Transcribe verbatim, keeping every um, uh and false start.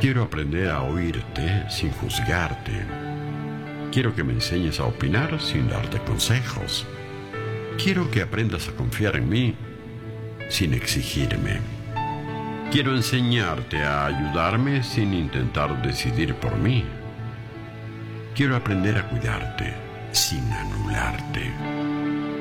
Quiero aprender a oírte sin juzgarte. Quiero que me enseñes a opinar sin darte consejos. Quiero que aprendas a confiar en mí sin exigirme. Quiero enseñarte a ayudarme sin intentar decidir por mí. Quiero aprender a cuidarte sin anularte.